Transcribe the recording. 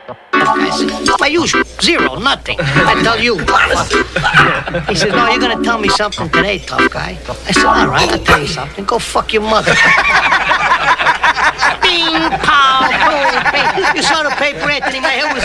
I said, my usual, zero, nothing. I tell you. He says, no, you're going to tell me something today, tough guy. I said, all right, I'll tell you something. Go fuck your mother. Bing, pow, boom, bing. You saw the paper, Anthony. My head was